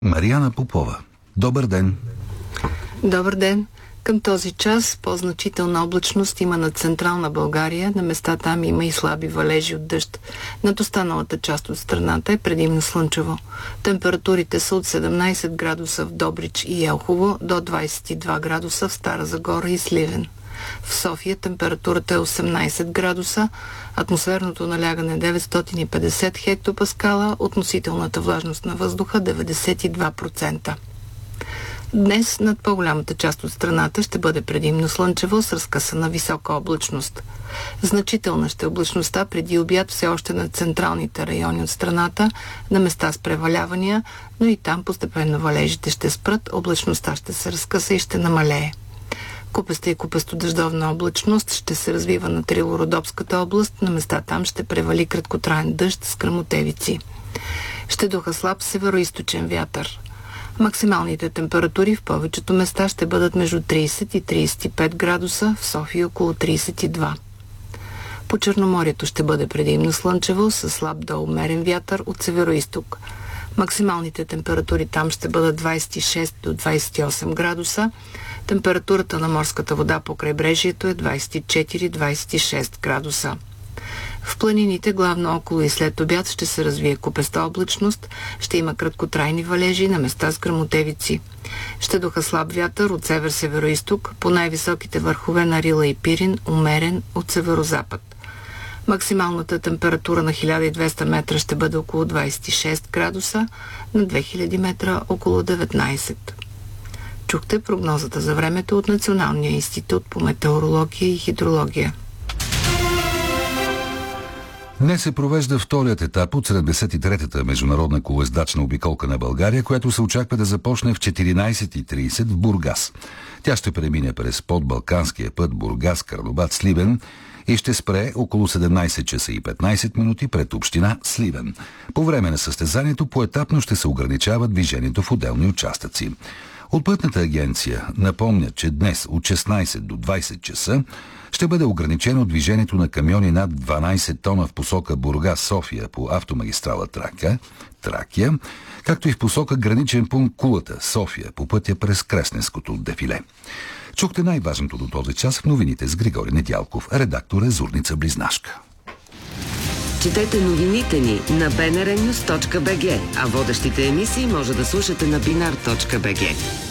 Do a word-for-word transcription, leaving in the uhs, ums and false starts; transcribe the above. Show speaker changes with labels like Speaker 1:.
Speaker 1: Мариана Попова. Добър ден!
Speaker 2: Добър ден! Към този час по-значителна облачност има над централна България. На места там има и слаби валежи от дъжд. Над останалата част от страната е предимно слънчево. Температурите са от седемнайсет градуса в Добрич и Елхово до двайсет и два градуса в Стара Загора и Сливен. В София температурата е осемнайсет градуса, атмосферното налягане деветстотин и петдесет хектопаскала, относителната влажност на въздуха деветдесет и два процента. Днес над по-голямата част от страната ще бъде предимно слънчево с разкъсана висока облачност. Значителна ще е облачността преди обяд все още на централните райони от страната, на места с превалявания, но и там постепенно валежите ще спрат, облачността ще се разкъса и ще намалее. Купеста и купесто-дъждовна облачност ще се развива на Трило-Родопската област, на места там ще превали краткотраен дъжд с гръмотевици. Ще духа слаб североизточен вятър. Максималните температури в повечето места ще бъдат между трийсет и трийсет и пет градуса, в София около трийсет и два. По Черноморието ще бъде предимно слънчево, с слаб до умерен вятър от североизток. Максималните температури там ще бъдат двайсет и шест до двайсет и осем градуса. Температурата на морската вода по крайбрежието е двайсет и четири до двайсет и шест градуса. В планините, главно около и след обяд, ще се развие купеста облачност, ще има краткотрайни валежи на места с гръмотевици. Ще духа слаб вятър от север-североизток, по най-високите върхове на Рила и Пирин, умерен от северозапад. Максималната температура на хиляда и двеста метра ще бъде около двайсет и шест градуса, на две хиляди метра около деветнайсет. Чухте прогнозата за времето от Националния институт по метеорология и хидрология.
Speaker 1: Днес се провежда вторият етап от седемдесет и третата международна колоездачна обиколка на България, която се очаква да започне в четиринайсет и трийсет в Бургас. Тя ще премине през подбалканския път Бургас, Карнобат, Сливен и ще спре около седемнайсет часа и петнайсет минути пред община Сливен. По време на състезанието поетапно ще се ограничава движението в отделни участъци. От Пътната агенция напомнят, че днес от шестнайсет до двайсет часа ще бъде ограничено движението на камиони над дванайсет тона в посока Бургас-София по автомагистрала Тракия, Тракия, както и в посока граничен пункт Кулата, София, по пътя през Кресненското дефиле. Чухте най-важното до този час в новините с Григорий Недялков, редактор е Зорница Близнашка.
Speaker 3: Четете новините ни на би ен ар нюз точка би джи, а водещите емисии може да слушате на бинар точка би джи.